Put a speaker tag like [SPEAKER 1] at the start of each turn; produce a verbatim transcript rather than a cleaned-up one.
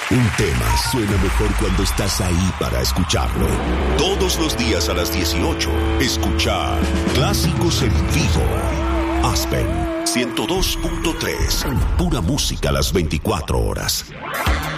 [SPEAKER 1] Un tema suena mejor cuando estás ahí para escucharlo. Todos los días a las dieciocho, escucha Clásicos en Vivo. Aspen ciento dos punto tres. Pura música a las veinticuatro horas.